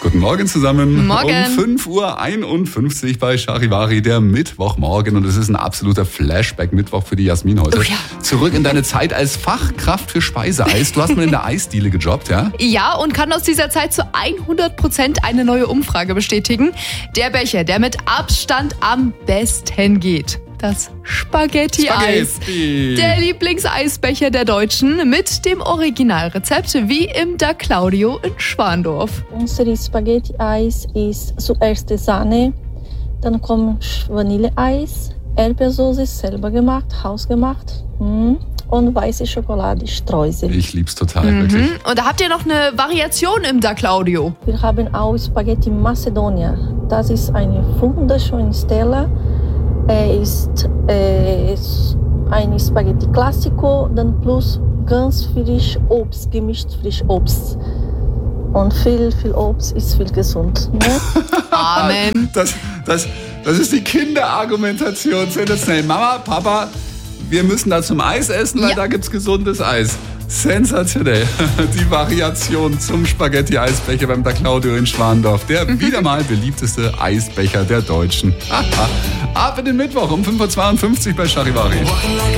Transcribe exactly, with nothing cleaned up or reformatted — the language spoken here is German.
Guten Morgen zusammen. Morgen. Um fünf Uhr einundfünfzig bei Charivari, der Mittwochmorgen. Und es ist ein absoluter Flashback-Mittwoch für die Jasmin heute. Oh ja. Zurück in deine Zeit als Fachkraft für Speiseeis. Du hast mal in der Eisdiele gejobbt, ja? Ja, und kann aus dieser Zeit zu hundert Prozent eine neue Umfrage bestätigen. Der Becher, der mit Abstand am besten geht. Das Spaghetti-Eis. Spaghetti. Der Lieblingseisbecher der Deutschen mit dem Originalrezept wie im Da Claudio in Schwandorf. Unser Spaghetti-Eis ist zuerst Sahne, dann kommt Vanilleeis, Erdbeersoße selber gemacht, hausgemacht mm, und weiße Schokolade, Streusel. Ich lieb's total, Mhm. wirklich. Und da habt ihr noch eine Variation im Da Claudio. Wir haben auch Spaghetti Macedonia. Das ist eine wunderschöne Stelle. Er ist äh, ein Spaghetti Classico, dann plus ganz frisch Obst, gemischt frisch Obst. Und viel, viel Obst ist viel gesund. Ne? Amen. Das, das, das ist die Kinderargumentation. Sensationell. Mama, Papa, wir müssen da zum Eis essen, weil Ja. da gibt's gesundes Eis. Sensationell. Die Variation zum Spaghetti-Eisbecher beim Da Claudio in Schwandorf. Der wieder mal beliebteste Eisbecher der Deutschen. Ab in den Mittwoch um fünf Uhr zweiundfünfzig bei Charivari.